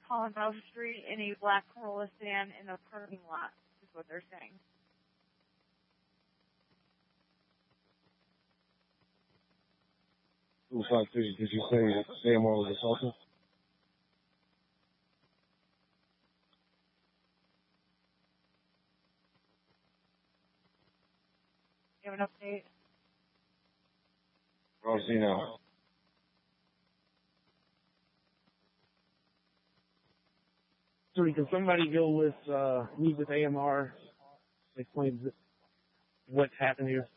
Colorado Street in a black Corolla sedan in a parking lot, is what they're saying. Did you say AMR was assaulted? You have an update? I'll see now. Sorry, can somebody go with, meet with AMR, explain what's happened here?